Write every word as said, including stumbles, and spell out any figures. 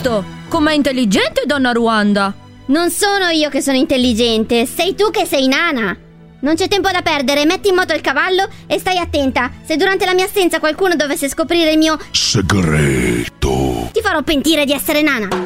visto? Com'è intelligente, donna Ruanda! Non sono io che sono intelligente, sei tu che sei nana. Non c'è tempo da perdere, metti in moto il cavallo e stai attenta. Se durante la mia assenza qualcuno dovesse scoprire il mio segreto, ti farò pentire di essere nana.